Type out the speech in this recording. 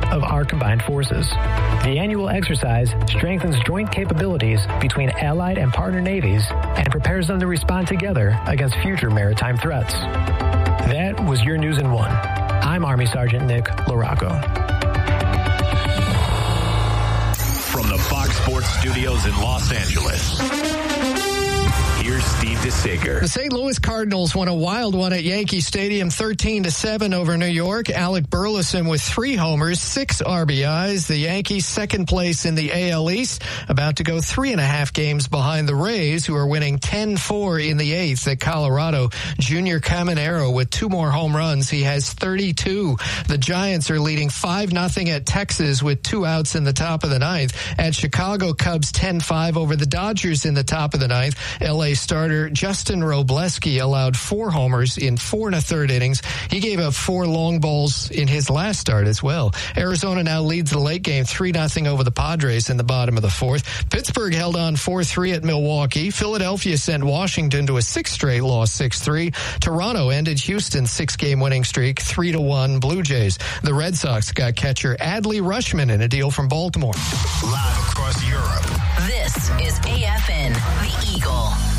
of our combined forces. The annual exercise strengthens joint capabilities between allied and partner navies and prepares them to respond together against future maritime threats. That was your News in 1. I'm Army Sergeant Nick LaRocco. From the Fox Sports Studios in Los Angeles, here's Steve DeSager. The St. Louis Cardinals won a wild one at Yankee Stadium 13-7 over New York. Alec Burleson with 3 homers, 6 RBIs. The Yankees second place in the AL East, about to go 3.5 games behind the Rays, who are winning 10-4 in the 8th at Colorado. Junior Caminero with 2 more home runs. He has 32. The Giants are leading 5-0 at Texas with 2 outs in the top of the 9th. At Chicago, Cubs 10-5 over the Dodgers in the top of the 9th. LA starter Justin Robleski allowed 4 homers in 4 1/3 innings. He gave up 4 long balls in his last start as well. Arizona now leads the late game 3-0 over the Padres in the bottom of the 4th. Pittsburgh held on 4-3 at Milwaukee. Philadelphia sent Washington to a 6th straight loss 6-3. Toronto ended Houston's 6-game winning streak 3-1 Blue Jays. The Red Sox got catcher Adley Rutschman in a deal from Baltimore. Live across Europe. This is AFN, The Eagle.